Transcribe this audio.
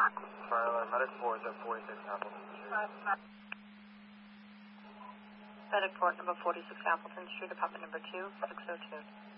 Fire Medic 4 is at 46 Appleton Street. Medic Port number 46 Appleton Street, apartment number 2, 602.